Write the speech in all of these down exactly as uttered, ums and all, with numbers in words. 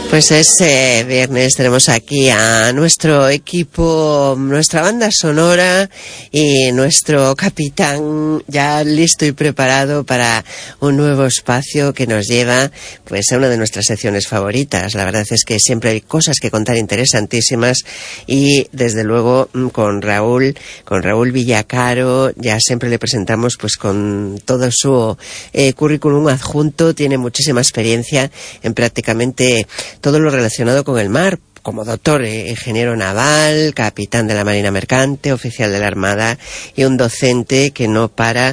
Pues este viernes tenemos aquí a nuestro equipo, nuestra banda sonora y nuestro capitán ya listo y preparado para un nuevo espacio que nos lleva pues a una de nuestras secciones favoritas. La verdad es que siempre hay cosas que contar interesantísimas y desde luego con Raúl, con Raúl Villacaro ya siempre le presentamos pues con todo su eh, currículum adjunto. Tiene muchísima experiencia en prácticamente todo lo relacionado con el mar, como doctor, eh, ingeniero naval, capitán de la Marina Mercante, oficial de la Armada y un docente que no para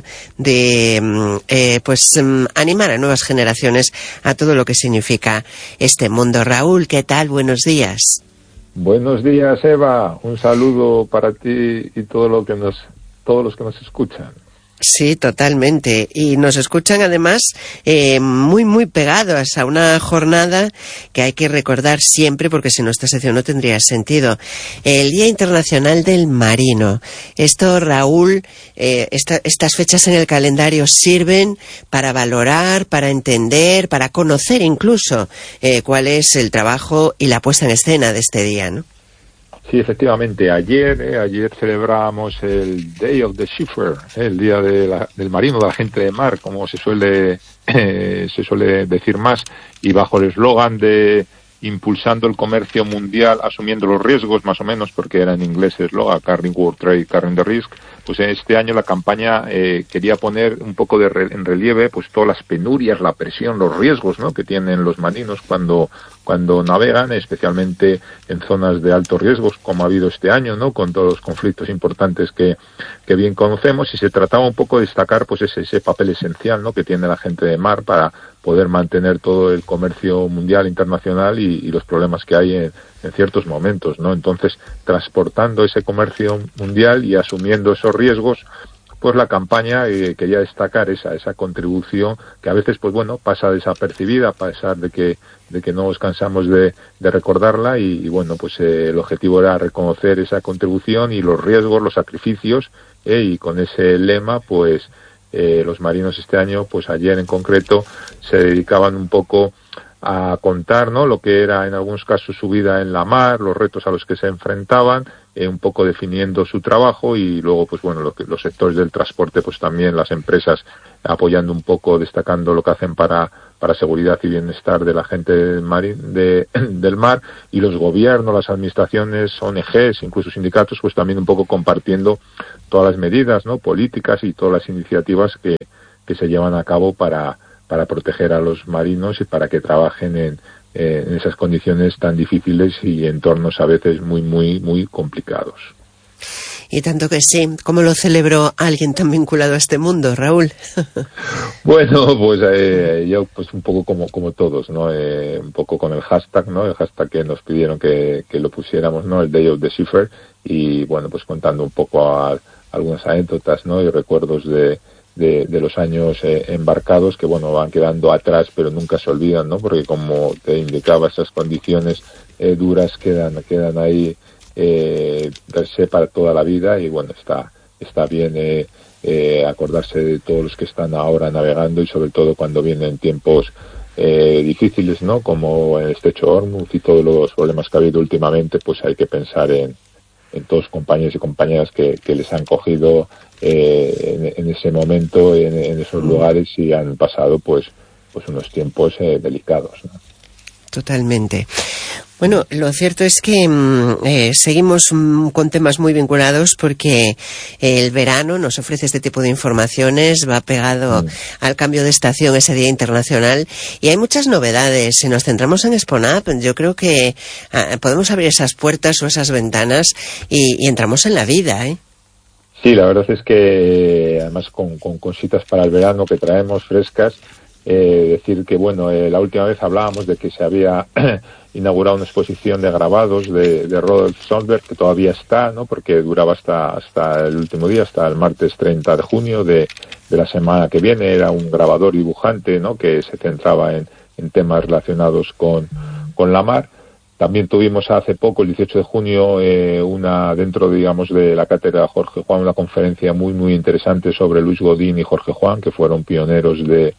de eh, pues animar a nuevas generaciones a todo lo que significa este mundo. Raúl, ¿qué tal? Buenos días. Buenos días, Eva. Un saludo para ti y todo lo que nos, todos los que nos escuchan. Sí, totalmente. Y nos escuchan además eh, muy, muy pegados a una jornada que hay que recordar siempre porque si no esta sección no tendría sentido. El Día Internacional del Marino. Esto, Raúl, eh, esta, estas fechas en el calendario sirven para valorar, para entender, para conocer incluso eh, cuál es el trabajo y la puesta en escena de este día, ¿no? Sí, efectivamente, ayer eh, ayer celebramos el Day of the Seafarer, eh, el Día de la, del Marino, de la gente de mar, como se suele eh, se suele decir más, y bajo el eslogan de impulsando el comercio mundial, asumiendo los riesgos, más o menos, porque era en inglés el eslogan, Carrying World Trade, Carrying the Risk. Pues en este año la campaña eh, quería poner un poco de re, en relieve pues todas las penurias, la presión, los riesgos, ¿no?, que tienen los marinos cuando cuando navegan, especialmente en zonas de altos riesgos, como ha habido este año, ¿no?, con todos los conflictos importantes que, que bien conocemos, y se trataba un poco de destacar pues ese, ese papel esencial, ¿no?, que tiene la gente de mar para poder mantener todo el comercio mundial, internacional y, y los problemas que hay en, en ciertos momentos, ¿no? Entonces, transportando ese comercio mundial y asumiendo esos riesgos, pues la campaña eh, quería destacar esa esa contribución que a veces pues bueno pasa desapercibida a pesar de que de que no nos cansamos de, de recordarla y, y bueno pues eh, el objetivo era reconocer esa contribución y los riesgos, los sacrificios eh, y con ese lema pues eh, los marinos este año pues ayer en concreto se dedicaban un poco a contar, ¿no?, lo que era en algunos casos su vida en la mar, los retos a los que se enfrentaban, eh, un poco definiendo su trabajo y luego pues bueno lo que, los sectores del transporte pues también las empresas apoyando un poco, destacando lo que hacen para para seguridad y bienestar de la gente del mar, de, del mar y los gobiernos, las administraciones, O N Ges, incluso sindicatos pues también un poco compartiendo todas las medidas, ¿no?, políticas y todas las iniciativas que, que se llevan a cabo para para proteger a los marinos y para que trabajen en, eh, en esas condiciones tan difíciles y entornos a veces muy, muy, muy complicados. Y tanto que sí. ¿Cómo lo celebró alguien tan vinculado a este mundo, Raúl? Bueno, pues eh, yo pues un poco como como todos, ¿no? Eh, un poco con el hashtag, ¿no? El hashtag que nos pidieron que, que lo pusiéramos, ¿no? El Day of the Seafarer. Y bueno, pues contando un poco a, a algunas anécdotas, ¿no?, y recuerdos de De, de los años eh, embarcados que bueno van quedando atrás pero nunca se olvidan, ¿no?, porque como te indicaba esas condiciones eh, duras quedan quedan ahí eh, verse para toda la vida y bueno está está bien eh, eh, acordarse de todos los que están ahora navegando y sobre todo cuando vienen tiempos eh, difíciles, ¿no?, como el estrecho Hormuz y todos los problemas que ha habido últimamente, pues hay que pensar en en todos los compañeros y compañeras que, que les han cogido eh, en, en ese momento, en, en esos lugares y han pasado pues pues unos tiempos eh, delicados, ¿no? Totalmente. Bueno, lo cierto es que eh, seguimos mm, con temas muy vinculados porque el verano nos ofrece este tipo de informaciones, va pegado mm. al cambio de estación ese Día Internacional y hay muchas novedades. Si nos centramos en Exponap, yo creo que ah, podemos abrir esas puertas o esas ventanas y, y entramos en la vida, ¿eh? Sí, la verdad es que además con, con cositas para el verano que traemos frescas, eh, decir que bueno, eh, la última vez hablábamos de que se había inaugurado una exposición de grabados de, de Rodolph Sundberg que todavía está, ¿no?, porque duraba hasta hasta el último día, hasta el martes treinta de junio de, de la semana que viene. Era un grabador y dibujante, ¿no?, que se centraba en, en temas relacionados con, con la mar. También tuvimos hace poco, el dieciocho de junio, eh, una dentro, digamos, de la cátedra Jorge Juan, una conferencia muy, muy interesante sobre Luis Godín y Jorge Juan, que fueron pioneros de,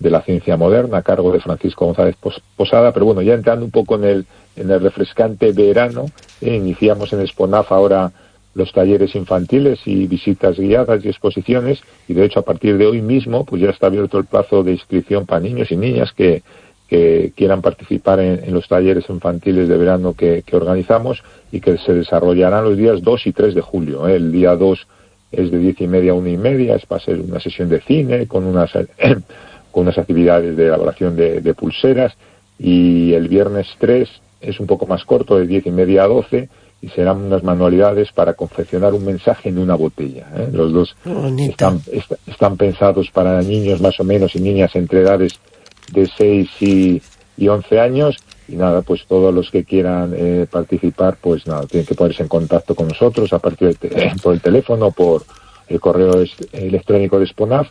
de la ciencia moderna, a cargo de Francisco González Posada. Pero bueno, ya entrando un poco en el, en el refrescante verano, eh, iniciamos en Esponaf ahora los talleres infantiles y visitas guiadas y exposiciones, y de hecho a partir de hoy mismo pues ya está abierto el plazo de inscripción para niños y niñas que, que quieran participar en, en los talleres infantiles de verano que, que organizamos y que se desarrollarán los días dos y tres de julio. ¿eh? El día dos es de diez y media a una y media, es para ser una sesión de cine con unas, con unas actividades de elaboración de, de pulseras, y el viernes tres es un poco más corto, de diez y media a doce, y serán unas manualidades para confeccionar un mensaje en una botella. ¿eh? Los dos están, est están pensados para niños más o menos y niñas entre edades de seis y, y once años, y nada, pues todos los que quieran eh, participar, pues nada, tienen que ponerse en contacto con nosotros a partir de por el teléfono, por el correo electrónico de Esponaf.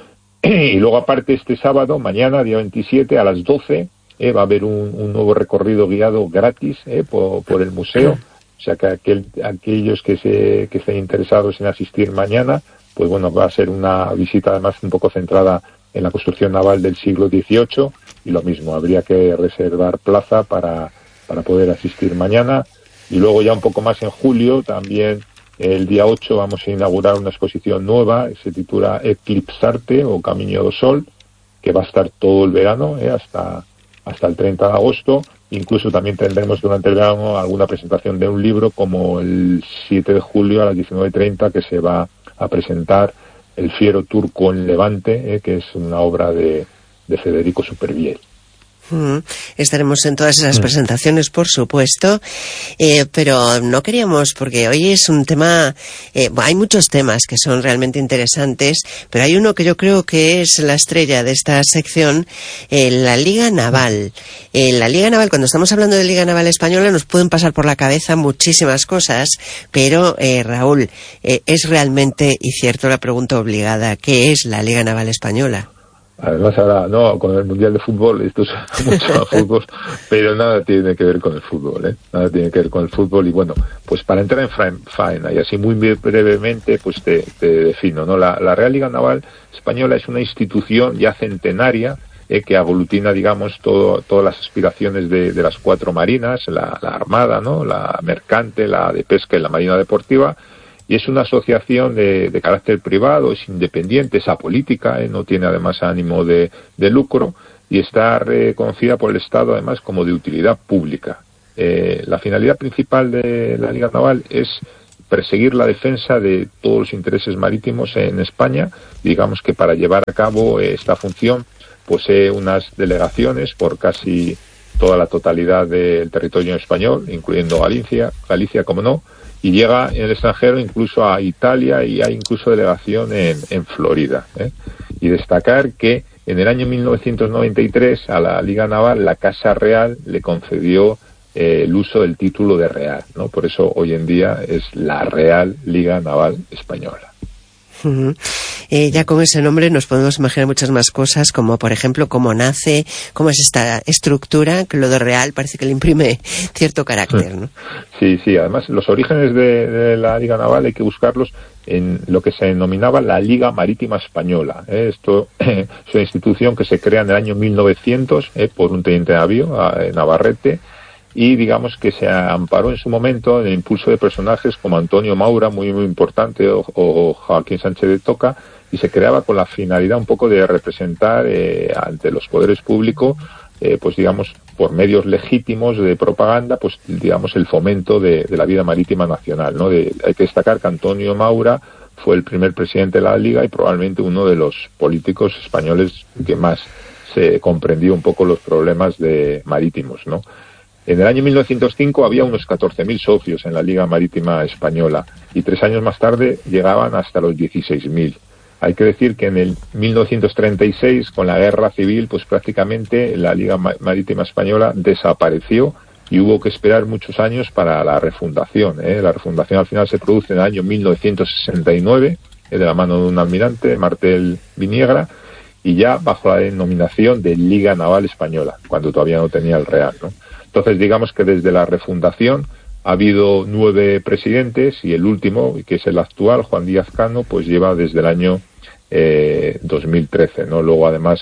Y luego aparte este sábado, mañana, día veintisiete, a las doce, eh, va a haber un, un nuevo recorrido guiado gratis eh, por, por el museo. O sea que aquel, aquellos que se que estén interesados en asistir mañana, pues bueno, va a ser una visita además un poco centrada en la construcción naval del siglo dieciocho, y lo mismo, habría que reservar plaza para, para poder asistir mañana. Y luego ya un poco más en julio, también el día ocho vamos a inaugurar una exposición nueva, se titula Eclipsarte o Camino do Sol, que va a estar todo el verano, eh, hasta, hasta el treinta de agosto. Incluso también tendremos durante el verano alguna presentación de un libro, como el siete de julio a las diecinueve treinta, que se va a presentar El fiero turco en Levante, eh, que es una obra de, de Federico Supervielle. Mm, estaremos en todas esas presentaciones, por supuesto, eh, pero no queríamos, porque hoy es un tema, eh, hay muchos temas que son realmente interesantes, pero hay uno que yo creo que es la estrella de esta sección, eh, la Liga Naval. Eh, la Liga Naval, cuando estamos hablando de Liga Naval Española, nos pueden pasar por la cabeza muchísimas cosas, pero eh, Raúl, eh, es realmente y cierto la pregunta obligada, ¿qué es la Liga Naval Española? Además ahora, no, con el Mundial de Fútbol, esto es mucho más fútbol, pero nada tiene que ver con el fútbol, ¿eh? Nada tiene que ver con el fútbol. Y bueno, pues para entrar en faena, y así muy brevemente, pues te, te defino, ¿no? La, la Real Liga Naval Española es una institución ya centenaria, eh, que aglutina, digamos, todo, todas las aspiraciones de, de las cuatro marinas, la, la Armada, ¿no? La mercante, la de pesca y la marina deportiva. Y es una asociación de, de carácter privado, es independiente, es apolítica, ¿eh? No tiene además ánimo de, de lucro, y está reconocida por el Estado además como de utilidad pública. Eh, la finalidad principal de la Liga Naval es perseguir la defensa de todos los intereses marítimos en España. Digamos que para llevar a cabo esta función posee unas delegaciones por casi toda la totalidad del territorio español, incluyendo Galicia, Galicia como no, y llega en el extranjero incluso a Italia, y hay incluso delegación en, en Florida, ¿eh? Y destacar que en el año mil novecientos noventa y tres a la Liga Naval la Casa Real le concedió eh, el uso del título de Real, ¿no? Por eso hoy en día es la Real Liga Naval Española. Uh-huh. Eh, ya con ese nombre nos podemos imaginar muchas más cosas, como por ejemplo cómo nace, cómo es esta estructura, que lo de Real parece que le imprime cierto carácter, ¿no? Sí, sí, además los orígenes de, de la Liga Naval hay que buscarlos en lo que se denominaba la Liga Marítima Española. ¿eh? Esto eh, es una institución que se crea en el año mil novecientos eh, por un teniente de navío, eh, Navarrete, y digamos que se amparó en su momento en el impulso de personajes como Antonio Maura, muy muy importante, o, o Joaquín Sánchez de Toca, y se creaba con la finalidad un poco de representar eh, ante los poderes públicos, eh, pues digamos, por medios legítimos de propaganda, pues digamos el fomento de, de la vida marítima nacional, ¿no? De, hay que destacar que Antonio Maura fue el primer presidente de la Liga y probablemente uno de los políticos españoles que más se comprendió un poco los problemas de marítimos, ¿no? En el año mil novecientos cinco había unos catorce mil socios en la Liga Marítima Española, y tres años más tarde llegaban hasta los dieciséis mil. Hay que decir que en el mil novecientos treinta y seis, con la guerra civil, pues prácticamente la Liga Marítima Española desapareció, y hubo que esperar muchos años para la refundación, ¿eh? La refundación al final se produce en el año mil novecientos sesenta y nueve, eh, de la mano de un almirante, Martel Viniegra, y ya bajo la denominación de Liga Naval Española, cuando todavía no tenía el Real, ¿no? Entonces, digamos que desde la refundación ha habido nueve presidentes, y el último, que es el actual, Juan Díaz Cano, pues lleva desde el año eh, dos mil trece, ¿no? Luego, además,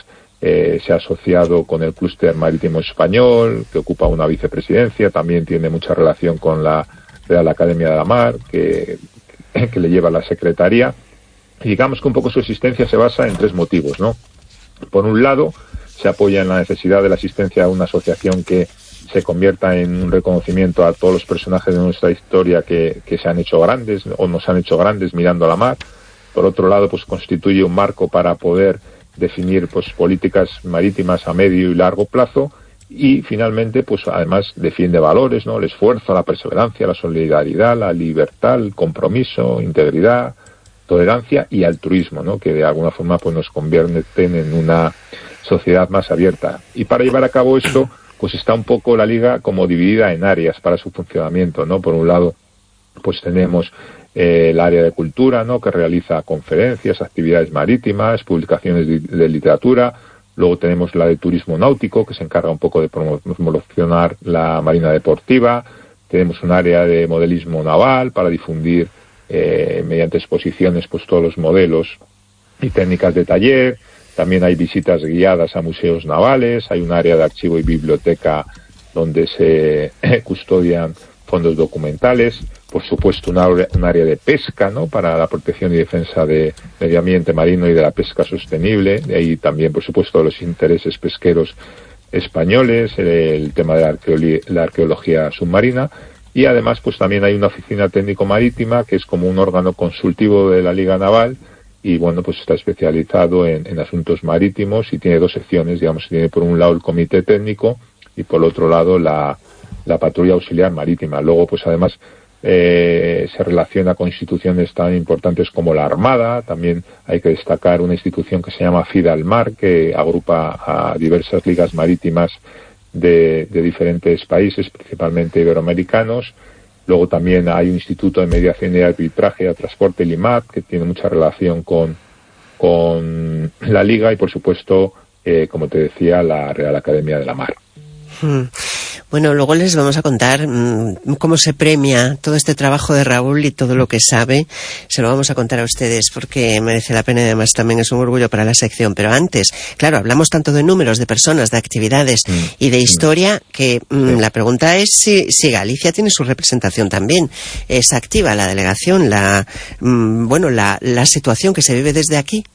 eh, se ha asociado con el clúster marítimo español, que ocupa una vicepresidencia, también tiene mucha relación con la Real Academia de la Mar, que, que le lleva la secretaría. Y digamos que un poco su existencia se basa en tres motivos, ¿no? Por un lado, se apoya en la necesidad de la existencia de una asociación que se convierta en un reconocimiento a todos los personajes de nuestra historia que, que se han hecho grandes o nos han hecho grandes mirando a la mar. Por otro lado, pues constituye un marco para poder definir pues políticas marítimas a medio y largo plazo. Y finalmente, pues además defiende valores, ¿no? El esfuerzo, la perseverancia, la solidaridad, la libertad, el compromiso, integridad, tolerancia y altruismo, ¿no? Que de alguna forma pues nos convierten en una sociedad más abierta. Y para llevar a cabo esto, pues está un poco la Liga como dividida en áreas para su funcionamiento, ¿no? Por un lado, pues tenemos eh, el área de cultura, ¿no? Que realiza conferencias, actividades marítimas, publicaciones de, de literatura. Luego tenemos la de turismo náutico, que se encarga un poco de promocionar la marina deportiva. Tenemos un área de modelismo naval para difundir eh, mediante exposiciones pues todos los modelos y técnicas de taller. También hay visitas guiadas a museos navales, hay un área de archivo y biblioteca donde se custodian fondos documentales, por supuesto un área, un área de pesca, ¿no? Para la protección y defensa de medio ambiente marino y de la pesca sostenible, de ahí también por supuesto los intereses pesqueros españoles, el tema de la, arqueología, la arqueología submarina, y además pues también hay una oficina técnico-marítima que es como un órgano consultivo de la Liga Naval. Y bueno, pues está especializado en, en asuntos marítimos y tiene dos secciones, digamos, tiene por un lado el comité técnico y por otro lado la, la patrulla auxiliar marítima. Luego, pues además eh, se relaciona con instituciones tan importantes como la Armada. También hay que destacar una institución que se llama FIDA al Mar, que agrupa a diversas ligas marítimas de, de diferentes países, principalmente iberoamericanos. Luego también hay un instituto de mediación y arbitraje a transporte, el I M A T, que tiene mucha relación con, con la Liga y, por supuesto, eh, como te decía, la Real Academia de la Mar. Bueno, luego les vamos a contar mmm, cómo se premia todo este trabajo de Raúl y todo lo que sabe. Se lo vamos a contar a ustedes porque merece la pena y además también es un orgullo para la sección. Pero antes, claro, hablamos tanto de números, de personas, de actividades mm. y de historia que mmm, sí. La pregunta es si, si Galicia tiene su representación también. ¿Es activa la delegación, la mmm, bueno, la, la situación que se vive desde aquí?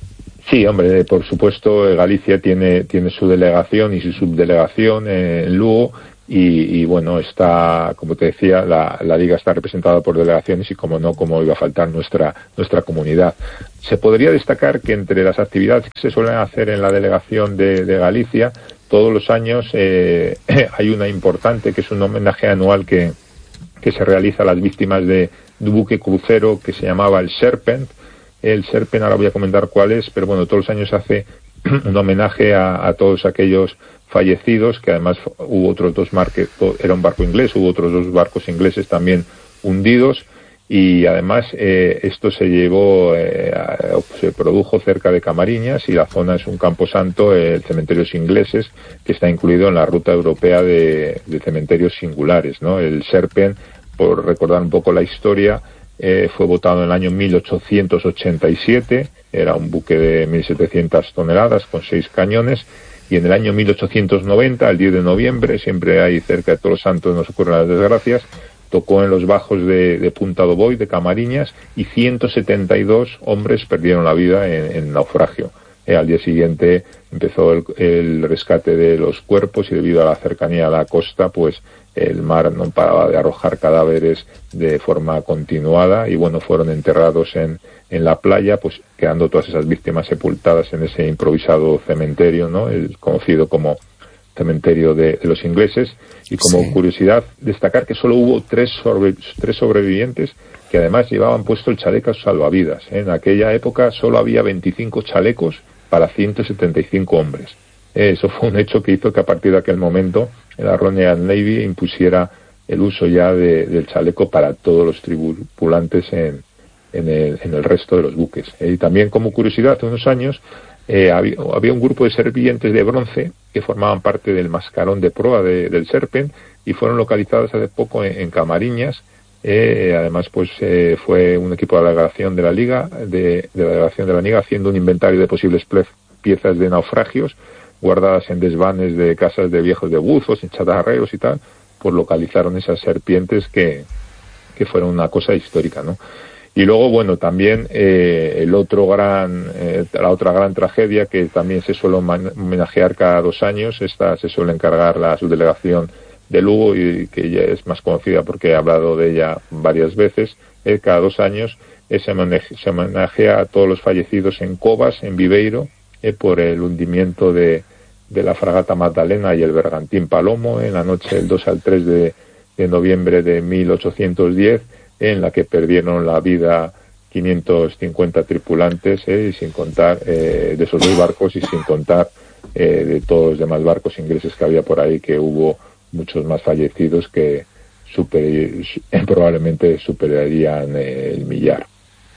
Sí, hombre, por supuesto, Galicia tiene tiene su delegación y su subdelegación en Lugo y, y bueno, está, como te decía, la, la Liga está representada por delegaciones y como no, como iba a faltar nuestra nuestra comunidad. Se podría destacar que entre las actividades que se suelen hacer en la delegación de, de Galicia, todos los años eh, hay una importante que es un homenaje anual que, que se realiza a las víctimas de, de un buque crucero que se llamaba el Serpent. El Serpent, ahora voy a comentar cuál es, pero bueno, todos los años se hace un homenaje a, a todos aquellos fallecidos, que además hubo otros dos barcos, era un barco inglés, hubo otros dos barcos ingleses también hundidos, y además eh, esto se llevó, eh, a, se produjo cerca de Camariñas, y la zona es un camposanto, eh, el cementerios ingleses, que está incluido en la ruta europea de, de cementerios singulares, ¿no? El Serpent, por recordar un poco la historia, Eh, fue votado en el año mil ochocientos ochenta y siete, era un buque de mil setecientas toneladas con seis cañones, y en el año mil ochocientos noventa, el diez de noviembre, siempre hay cerca de Todos los Santos nos ocurren las desgracias, tocó en los bajos de, de Punta do Boi, de Camariñas, y ciento setenta y dos hombres perdieron la vida en, en naufragio. Eh, al día siguiente empezó el, el rescate de los cuerpos y debido a la cercanía a la costa, pues el mar no paraba de arrojar cadáveres de forma continuada y bueno, fueron enterrados en, en la playa, pues quedando todas esas víctimas sepultadas en ese improvisado cementerio, ¿no? El conocido como cementerio de, de los ingleses. Y como sí. curiosidad, destacar que solo hubo tres, sobre, tres sobrevivientes que además llevaban puesto el chaleco salvavidas, ¿eh? En aquella época solo había veinticinco chalecos para ciento setenta y cinco hombres. Eso fue un hecho que hizo que a partir de aquel momento la Royal Navy impusiera el uso ya de, del chaleco para todos los tripulantes en, en, el, en el resto de los buques. Y también como curiosidad, hace unos años eh, había, había un grupo de serpientes de bronce que formaban parte del mascarón de proa de, del Serpent y fueron localizados hace poco en, en Camariñas. Eh, además, pues eh, fue un equipo de la delegación de la Liga, de, de la delegación de la Liga, haciendo un inventario de posibles plez, piezas de naufragios guardadas en desvanes de casas de viejos de buzos, en chatarreros y tal, pues localizaron esas serpientes que, que fueron una cosa histórica, ¿no? Y luego, bueno, también eh, el otro gran, eh, la otra gran tragedia que también se suele homenajear cada dos años, esta se suele encargar la subdelegación de Lugo y que ya es más conocida porque he hablado de ella varias veces, eh, cada dos años eh, se, homenajea, se homenajea a todos los fallecidos en Covas, en Viveiro, eh, por el hundimiento de, de la fragata Magdalena y el bergantín Palomo en la noche del dos al tres de, de noviembre de mil ochocientos diez, en la que perdieron la vida quinientos cincuenta tripulantes, eh, y sin contar eh, de esos dos barcos y sin contar eh, de todos los demás barcos ingleses que había por ahí, que hubo muchos más fallecidos que super, probablemente superarían eh, el millar.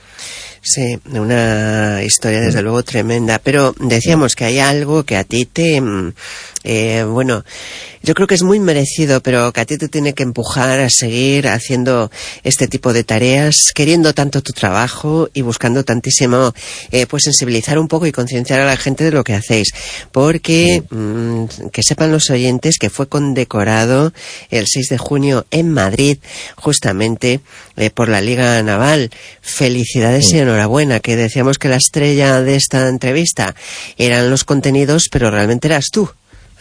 Sí, una historia desde luego tremenda, pero decíamos que hay algo que a ti te, eh, bueno, yo creo que es muy merecido, pero que a ti te tiene que empujar a seguir haciendo este tipo de tareas, queriendo tanto tu trabajo y buscando tantísimo, eh, pues sensibilizar un poco y concienciar a la gente de lo que hacéis, porque mmm, que sepan los oyentes que fue condecorado el seis de junio en Madrid, justamente eh, por la Liga Naval. Felicidades y enhorabuena, que decíamos que la estrella de esta entrevista eran los contenidos, pero realmente eras tú.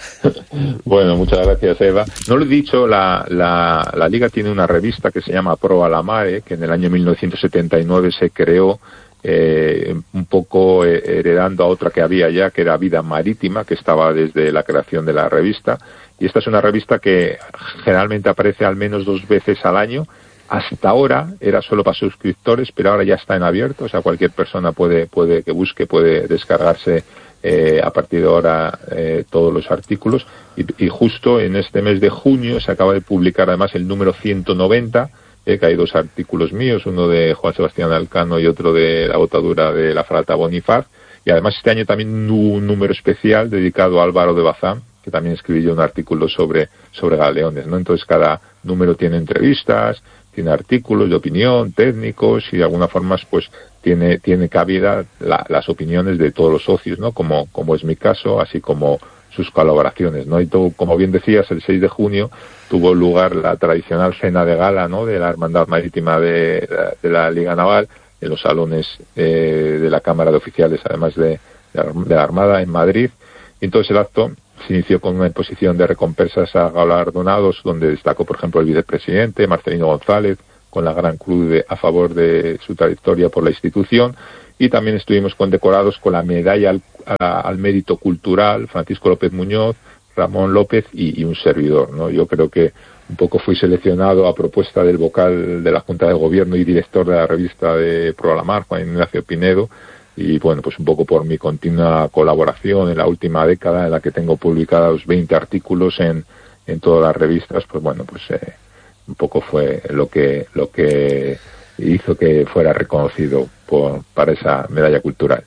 Bueno, muchas gracias, Eva. No lo he dicho, la, la, la Liga tiene una revista que se llama Pro a la Mare, que en el año mil novecientos setenta y nueve se creó eh, un poco eh, heredando a otra que había ya, que era Vida Marítima, que estaba desde la creación de la revista. Y esta es una revista que generalmente aparece al menos dos veces al año. Hasta ahora era solo para suscriptores, pero ahora ya está en abierto, o sea, cualquier persona puede, puede que busque, puede descargarse eh, a partir de ahora eh, todos los artículos. Y, y justo en este mes de junio se acaba de publicar además el número ciento noventa, eh, que hay dos artículos míos, uno de Juan Sebastián Alcano y otro de la botadura de la fragata Bonifaz. Y además este año también un número especial dedicado a Álvaro de Bazán, que también escribí yo un artículo sobre, sobre galeones, ¿no? Entonces cada número tiene entrevistas, tiene artículos de opinión, técnicos, y de alguna forma pues tiene tiene cabida la, las opiniones de todos los socios, ¿no? Como como es mi caso, así como sus colaboraciones, ¿no? Y todo, como bien decías, el seis de junio tuvo lugar la tradicional cena de gala, ¿no? De la Hermandad Marítima de, de la Liga Naval, en los salones eh, de la Cámara de Oficiales, además de, de la Armada, en Madrid. Y entonces el acto se inició con una exposición de recompensas a galardonados, donde destacó, por ejemplo, el vicepresidente Marcelino González, con la Gran Cruz de, a favor de su trayectoria por la institución, y también estuvimos condecorados con la medalla al, a, al mérito cultural, Francisco López Muñoz, Ramón López y, y un servidor, ¿no? Yo creo que un poco fui seleccionado a propuesta del vocal de la Junta de Gobierno y director de la revista de Pro a la Mar, Juan Ignacio Pinedo, y bueno, pues un poco por mi continua colaboración en la última década, en la que tengo publicados veinte artículos en, en todas las revistas, pues bueno, pues eh, un poco fue lo que lo que hizo que fuera reconocido por, para esa medalla cultural.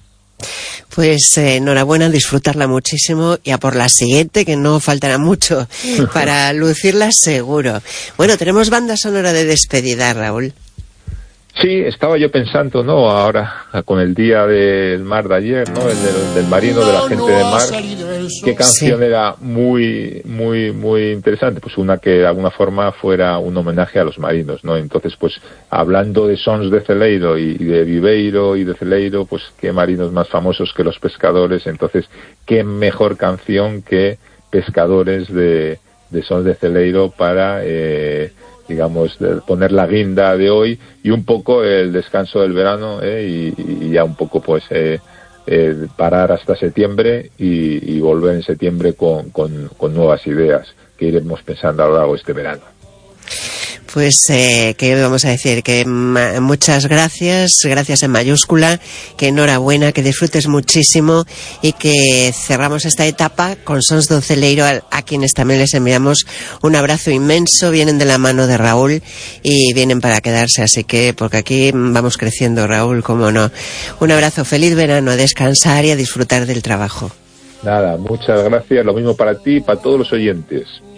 Pues eh, enhorabuena, disfrutarla muchísimo y a por la siguiente, que no faltará mucho para lucirla seguro. Bueno, tenemos banda sonora de despedida, Raúl. Sí, estaba yo pensando, ¿no? Ahora, con el día del mar de ayer, ¿no? El del, del marino, de la gente de mar. ¿Qué canción sí. era muy, muy, muy interesante? Pues una que de alguna forma fuera un homenaje a los marinos, ¿no? Entonces, pues, hablando de sons de Celeiro y, y de Viveiro y de Celeiro, pues, qué marinos más famosos que los pescadores. Entonces, qué mejor canción que Pescadores de, de sons de Celeiro para... Eh, digamos, de poner la guinda de hoy y un poco el descanso del verano, eh, y, y ya un poco pues eh, eh, parar hasta septiembre y, y volver en septiembre con, con, con nuevas ideas que iremos pensando a lo largo de este verano. Pues, eh, ¿qué vamos a decir? Que ma- muchas gracias, gracias en mayúscula, que enhorabuena, que disfrutes muchísimo y que cerramos esta etapa con Sons do Celeiro, a, a quienes también les enviamos un abrazo inmenso. Vienen de la mano de Raúl y vienen para quedarse, así que, porque aquí vamos creciendo, Raúl, cómo no. Un abrazo, feliz verano, a descansar y a disfrutar del trabajo. Nada, muchas gracias, lo mismo para ti y para todos los oyentes.